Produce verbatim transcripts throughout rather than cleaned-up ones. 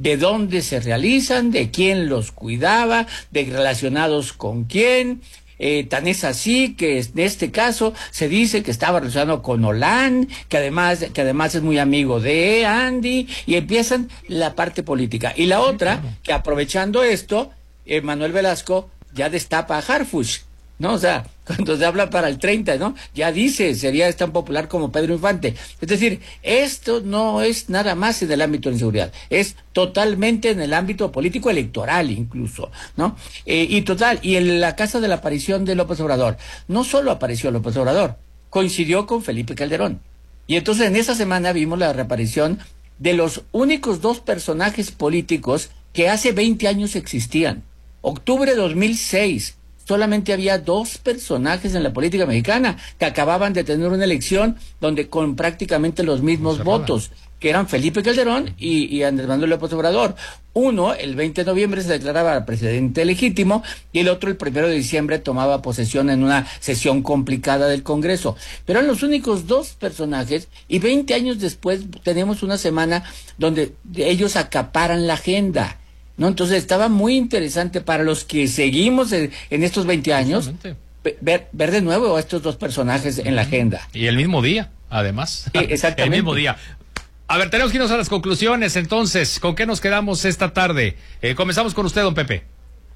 de dónde se realizan, de quién los cuidaba, de relacionados con quién. Eh, tan es así que en este caso se dice que estaba relacionado con Olan, que además que además es muy amigo de Andy, y empiezan la parte política. Y la otra, que aprovechando esto, eh, Manuel Velasco ya destapa a Harfuch, ¿no? O sea, cuando se habla para el treinta, ¿no? Ya dice, sería tan popular como Pedro Infante. Es decir, esto no es nada más en el ámbito de inseguridad, es totalmente en el ámbito político electoral incluso, ¿no? Eh, y total, y en la casa de la aparición de López Obrador, no solo apareció López Obrador, coincidió con Felipe Calderón. Y entonces en esa semana vimos la reaparición de los únicos dos personajes políticos que hace veinte años existían. Octubre de dos mil seis. Solamente había dos personajes en la política mexicana que acababan de tener una elección donde con prácticamente los mismos no votos, que eran Felipe Calderón y, y Andrés Manuel López Obrador. Uno, el veinte de noviembre, se declaraba presidente legítimo, y el otro, el primero de diciembre, tomaba posesión en una sesión complicada del Congreso. Pero eran los únicos dos personajes, y veinte años después tenemos una semana donde ellos acaparan la agenda, ¿no? Entonces estaba muy interesante para los que seguimos en, en estos veinte años ver, ver de nuevo a estos dos personajes en la agenda. Y el mismo día, además. Sí, exactamente. El mismo día. A ver, tenemos que irnos a las conclusiones, entonces. ¿Con qué nos quedamos esta tarde? Eh, comenzamos con usted, don Pepe.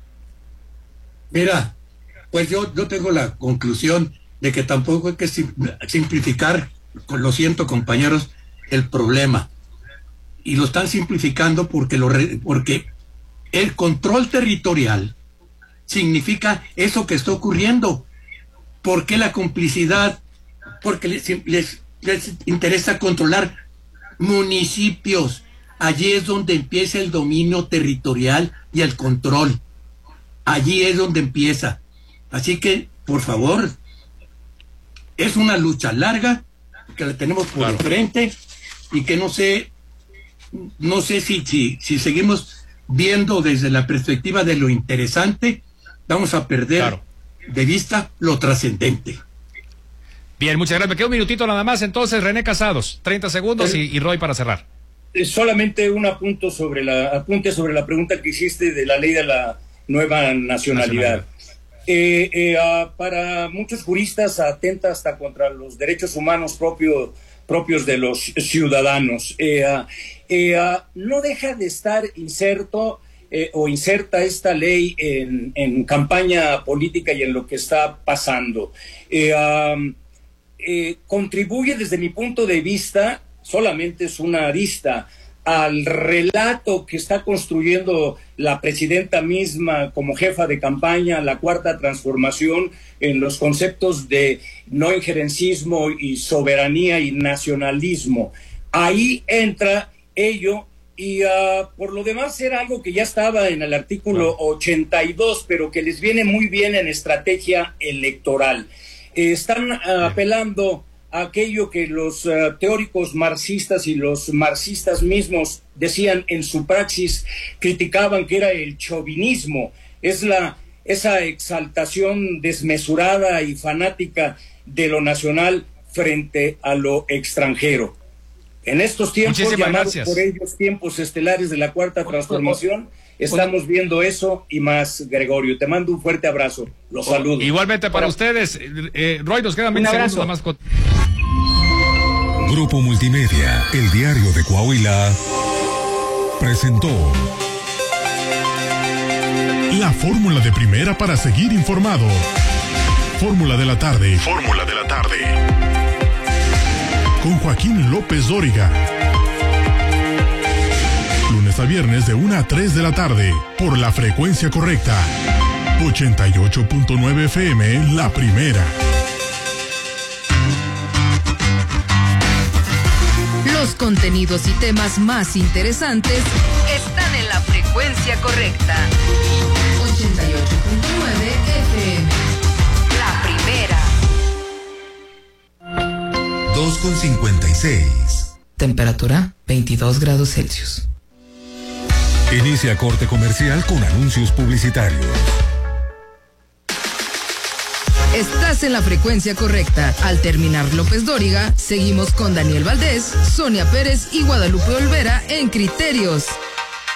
Mira, pues yo, yo tengo la conclusión de que tampoco hay que simplificar, lo siento compañeros, el problema. Y lo están simplificando porque lo re, porque el control territorial significa eso que está ocurriendo. ¿Por qué la complicidad? Porque les, les, les interesa controlar municipios. Allí es donde empieza el dominio territorial y el control. Allí es donde empieza. Así que, por favor, es una lucha larga que la tenemos por claro. frente, y que no sé, no sé si, si, si seguimos viendo desde la perspectiva de lo interesante, vamos a perder claro. de vista lo trascendente. Bien, muchas gracias. Me queda un minutito nada más, entonces, René Casados, treinta segundos eh, y, y Roy para cerrar. Eh, solamente un apunte sobre la apunte sobre la pregunta que hiciste de la ley de la nueva nacionalidad. nacionalidad. Eh, eh, uh, para muchos juristas atenta hasta contra los derechos humanos propio, propios de los ciudadanos. Eh, uh, eh, uh, no deja de estar inserto eh, o inserta esta ley en, en campaña política y en lo que está pasando. Eh, uh, eh, contribuye desde mi punto de vista, solamente es una arista, al relato que está construyendo la presidenta misma como jefa de campaña, la cuarta transformación, en los conceptos de no injerencismo y soberanía y nacionalismo. Ahí entra ello, y uh, por lo demás era algo que ya estaba en el artículo ochenta y dos, pero que les viene muy bien en estrategia electoral. Eh, están uh, apelando a aquello que los uh, teóricos marxistas y los marxistas mismos decían en su praxis, criticaban, que era el chauvinismo, es la esa exaltación desmesurada y fanática de lo nacional frente a lo extranjero. En estos tiempos, muchísimas llamados gracias. por ellos tiempos estelares de la cuarta transformación, estamos viendo eso y más, Gregorio. Te mando un fuerte abrazo. Los saludo. Igualmente para, para ustedes. Eh, Roy, nos quedan veinte segundos más. Con... Grupo Multimedia, el diario de Coahuila, presentó la fórmula de primera para seguir informado. Fórmula de la tarde. Fórmula de la tarde. Con Joaquín López Dóriga. Lunes a viernes de una a tres de la tarde, por la frecuencia correcta. ochenta y ocho punto nueve F M, La Primera. Los contenidos y temas más interesantes están en la frecuencia correcta. ochenta y ocho punto nueve F M. La Primera. dos con cincuenta y seis. Temperatura veintidós grados Celsius. Inicia corte comercial con anuncios publicitarios. Estás en la frecuencia correcta. Al terminar López Dóriga, seguimos con Daniel Valdés, Sonia Pérez y Guadalupe Olvera en Criterios.